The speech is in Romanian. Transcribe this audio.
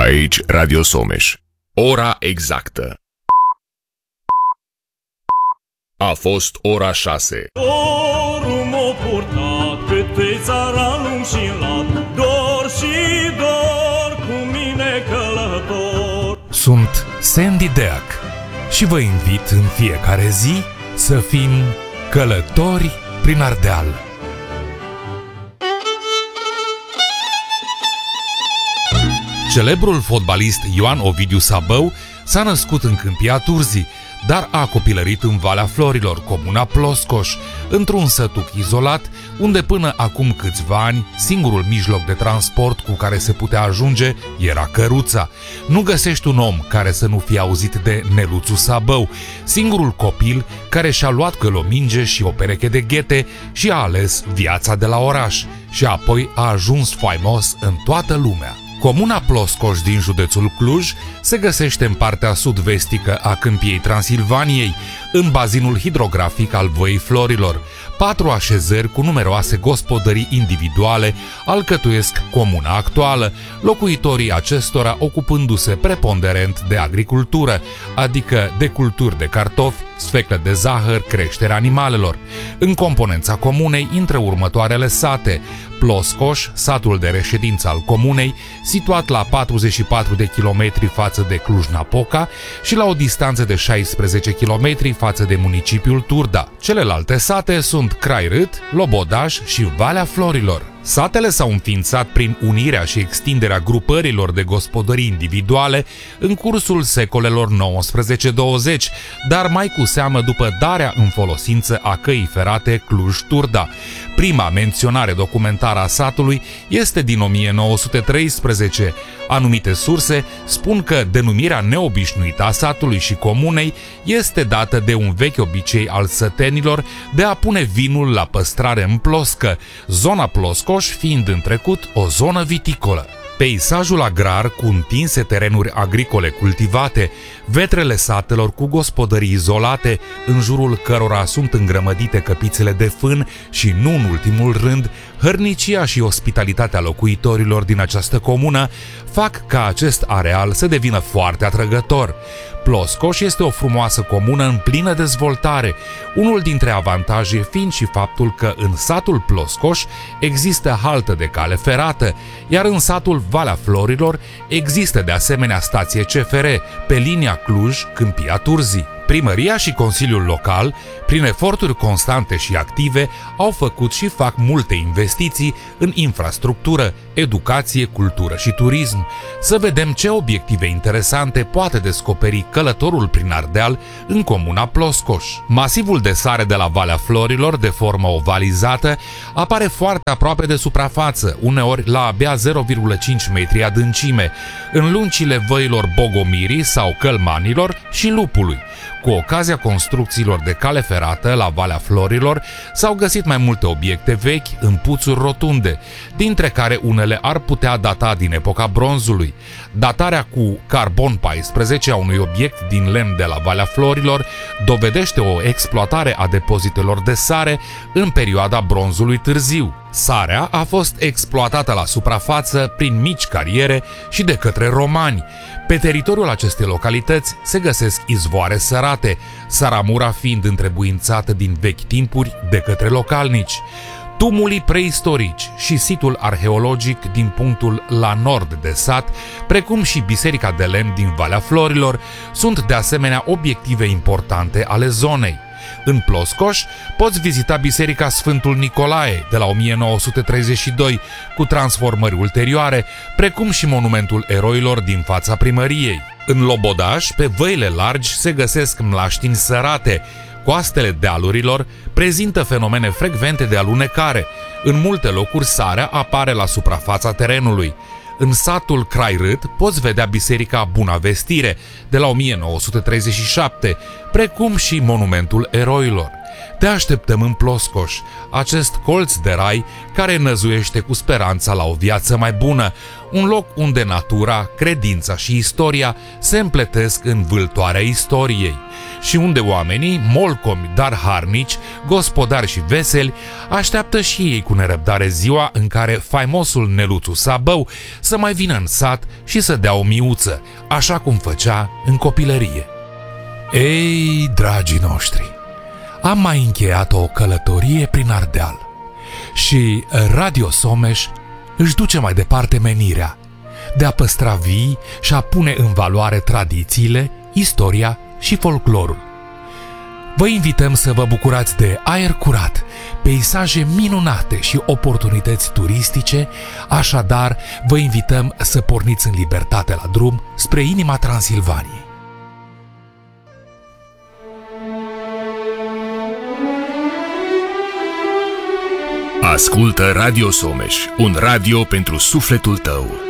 Aici Radio Someș. Ora exactă. A fost ora 6. Dorul m-a purtat cât-i țara lung și lat, dor și dor cu mine călător. Sunt Sandy Deac și vă invit în fiecare zi să fim călători prin Ardeal. Celebrul fotbalist Ioan Ovidiu Sabău s-a născut în Câmpia Turzii, dar a copilărit în Valea Florilor, comuna Ploscoș, într-un sătuc izolat, unde până acum câțiva ani singurul mijloc de transport cu care se putea ajunge era căruța. Nu găsești un om care să nu fie auzit de Neluțu Sabău, singurul copil care și-a luat călominge și o pereche de ghete și a ales viața de la oraș și apoi a ajuns faimos în toată lumea. Comuna Ploscoș din județul Cluj se găsește în partea sud-vestică a Câmpiei Transilvaniei, în bazinul hidrografic al Văii Florilor. 4 așezări cu numeroase gospodării individuale alcătuiesc comuna actuală, locuitorii acestora ocupându-se preponderent de agricultură, adică de culturi de cartofi, sfeclă de zahăr, creșterea animalelor. În componența comunei intră următoarele sate: Ploscoș, satul de reședință al comunei, situat la 44 de kilometri față de Cluj-Napoca și la o distanță de 16 kilometri față de municipiul Turda. Celelalte sate sunt Crai-Rât, Lobodaș și Valea Florilor. Satele s-au înființat prin unirea și extinderea grupărilor de gospodării individuale în cursul secolelor 19-20, dar mai cu seamă după darea în folosință a căii ferate Cluj-Turda. Prima menționare documentară a satului este din 1913. Anumite surse spun că denumirea neobișnuită a satului și comunei este dată de un vechi obicei al sătenilor de a pune vinul la păstrare în ploscă, zona Ploscoș fiind în trecut o zonă viticolă. Peisajul agrar cu întinse terenuri agricole cultivate, vetrele satelor cu gospodării izolate, în jurul cărora sunt îngrămădite căpițele de fân și, nu în ultimul rând, hărnicia și ospitalitatea locuitorilor din această comună fac ca acest areal să devină foarte atrăgător. Ploscoș este o frumoasă comună în plină dezvoltare, unul dintre avantaje fiind și faptul că în satul Ploscoș există haltă de cale ferată, iar în satul Valea Florilor există de asemenea stație CFR pe linia Cluj-Câmpia Turzii. Primăria și Consiliul Local, prin eforturi constante și active, au făcut și fac multe investiții în infrastructură, educație, cultură și turism. Să vedem ce obiective interesante poate descoperi călătorul prin Ardeal în comuna Ploscoș. Masivul de sare de la Valea Florilor, de formă ovalizată, apare foarte aproape de suprafață, uneori la abia 0,5 metri adâncime, în lungile văilor Bogomirii sau Călmanilor și Lupului. Cu ocazia construcțiilor de cale ferată la Valea Florilor s-au găsit mai multe obiecte vechi în puțuri rotunde, dintre care unele ar putea data din epoca bronzului. Datarea cu carbon 14 a unui obiect din lemn de la Valea Florilor dovedește o exploatare a depozitelor de sare în perioada bronzului târziu. Sarea a fost exploatată la suprafață prin mici cariere și de către romani. Pe teritoriul acestei localități se găsesc izvoare sărate, Saramura fiind întrebuințată din vechi timpuri de către localnici. Tumulii preistorici și situl arheologic din punctul la nord de sat, precum și biserica de lemn din Valea Florilor, sunt de asemenea obiective importante ale zonei. În Ploscoș poți vizita Biserica Sfântul Nicolae de la 1932, cu transformări ulterioare, precum și monumentul eroilor din fața primăriei. În Lobodaș, pe văile largi, se găsesc mlaștini sărate. Coastele dealurilor prezintă fenomene frecvente de alunecare. În multe locuri sarea apare la suprafața terenului. În satul Crai-Rât poți vedea Biserica Bunavestire de la 1937, precum și monumentul eroilor. Te așteptăm în Ploscoș, acest colț de rai care năzuiește cu speranța la o viață mai bună, un loc unde natura, credința și istoria se împletesc în vâltoarea istoriei și unde oamenii, molcomi, dar harnici, gospodari și veseli, așteaptă și ei cu nerăbdare ziua în care faimosul Neluțu Sabău să mai vină în sat și să dea o miuță, așa cum făcea în copilărie. Ei, dragii noștri, am mai încheiat o călătorie prin Ardeal și Radio Someș își duce mai departe menirea de a păstra vii și a pune în valoare tradițiile, istoria și folclorul. Vă invităm să vă bucurați de aer curat, peisaje minunate și oportunități turistice, așadar vă invităm să porniți în libertate la drum spre inima Transilvaniei. Ascultă Radio Someș, un radio pentru sufletul tău.